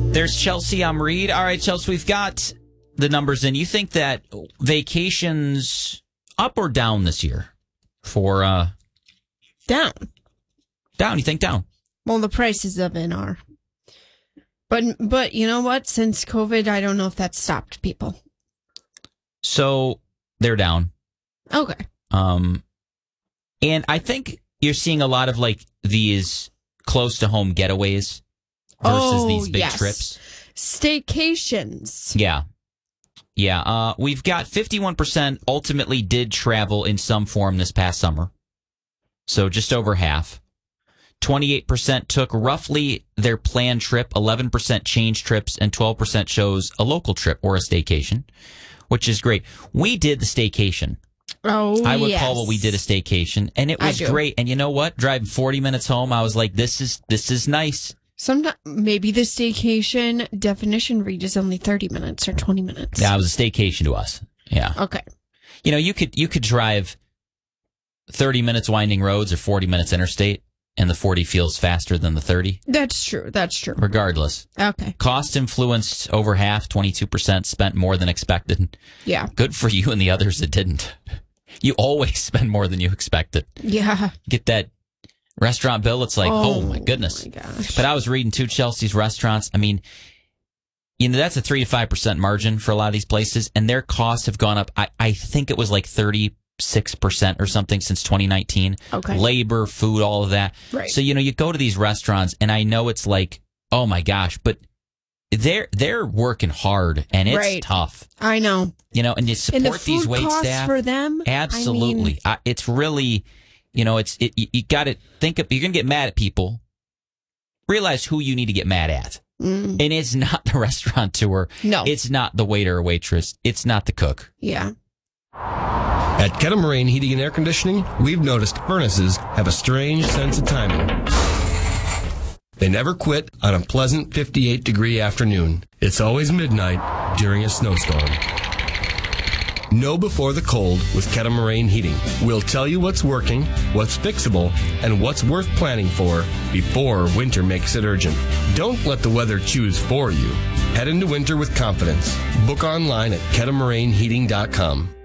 There's Chelsea. I'm Reed. All right, Chelsea, we've got the numbers in. You think that vacations up or down this year for down? Down. You think down? Well, the prices of it are. But you know what? Since COVID, I don't know if that stopped people. So they're down. Okay. And I think you're seeing a lot of like these close to home getaways versus these big trips. Staycations. Yeah. Yeah. We've got 51% ultimately did travel in some form this past summer. So just over half. 28% took roughly their planned trip, 11% changed trips, and 12% chose a local trip or a staycation, which is great. We did the staycation. Oh, I would call what we did a staycation, and it was great. And you know what? Driving 40 minutes home, I was like, this is nice. Sometimes maybe the staycation definition read is only 30 minutes or 20 minutes. Yeah, it was a staycation to us. Yeah. Okay. You know, you could drive 30 minutes winding roads or 40 minutes interstate, and the 40 feels faster than the 30. That's true. Regardless. Okay. Cost influenced over half, 22% spent more than expected. Yeah. Good for you and the others that didn't. You always spend more than you expected. Yeah. Get that restaurant bill, it's like, oh my goodness. My gosh. But I was reading too, Chelsea's restaurants. I mean, you know, that's a 3 to 5% margin for a lot of these places, and their costs have gone up. I think it was like 36% or something since 2019. Okay. Labor, food, all of that. Right. So, you know, you go to these restaurants, and I know it's like, oh my gosh, but they're working hard, and it's tough. I know. You know, and you support these wait staff for them. Absolutely. I mean, it's really, you know, you got to think of, you're going to get mad at people. Realize who you need to get mad at. And it's not the restaurateur. No. It's not the waiter or waitress. It's not the cook. Yeah. At Kettle Heating and Air Conditioning, we've noticed furnaces have a strange sense of timing. They never quit on a pleasant 58-degree afternoon. It's always midnight during a snowstorm. Know before the cold with Kettle Moraine Heating. We'll tell you what's working, what's fixable, and what's worth planning for before winter makes it urgent. Don't let the weather choose for you. Head into winter with confidence. Book online at kettlemoraineheating.com.